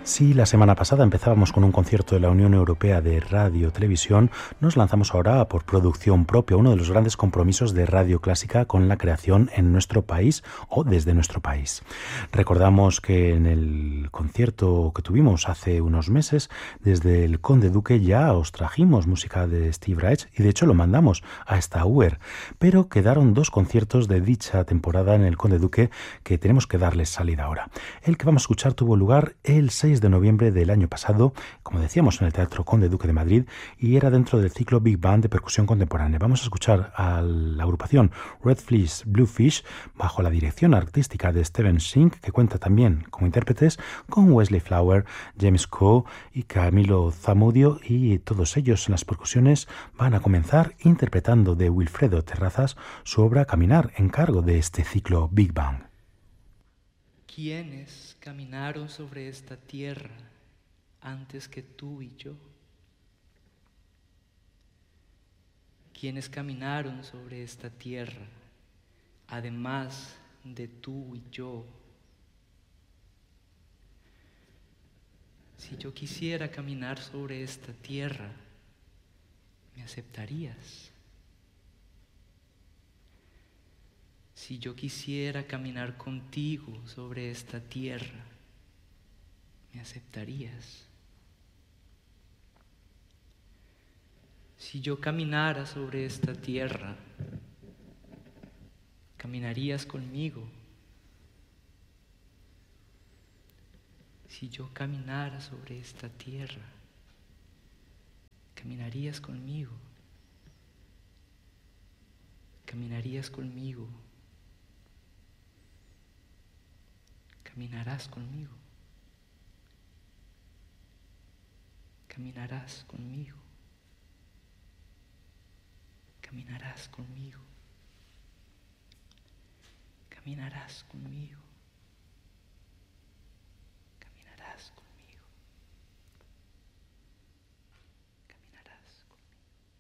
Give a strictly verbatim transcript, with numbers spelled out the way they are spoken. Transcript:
Si la semana pasada empezábamos con un concierto de la Unión Europea de Radio Televisión, nos lanzamos ahora por producción propia, uno de los grandes compromisos de Radio Clásica con la creación en nuestro país o desde nuestro país. Recordamos que en el concierto que tuvimos hace unos meses, desde el Conde Duque ya os trajimos música de Steve Reich y de hecho lo mandamos a Stauer, pero quedaron dos conciertos de dicha temporada en el Conde Duque que tenemos que darles salida ahora. El que vamos a escuchar tuvo lugar el seis de noviembre del año pasado, como decíamos, en el Teatro Conde Duque de Madrid, y era dentro del ciclo Big Band de percusión contemporánea. Vamos a escuchar a la agrupación Red Fleece Bluefish bajo la dirección artística de Steven Shink, que cuenta también como intérpretes con Wesley Flower, James Coe y Camilo Zamudio, y todos ellos en las percusiones van a comenzar interpretando de Wilfredo Terrazas su obra Caminar, en cargo de este ciclo Big Bang. ¿Quiénes caminaron sobre esta tierra antes que tú y yo? ¿Quiénes caminaron sobre esta tierra además de tú y yo? Si yo quisiera caminar sobre esta tierra, ¿me aceptarías? Si yo quisiera caminar contigo sobre esta tierra, ¿me aceptarías? Si yo caminara sobre esta tierra, ¿caminarías conmigo? Si yo caminara sobre esta tierra, ¿caminarías conmigo? ¿Caminarías conmigo? Caminarás conmigo. Caminarás conmigo. Caminarás conmigo. Caminarás conmigo.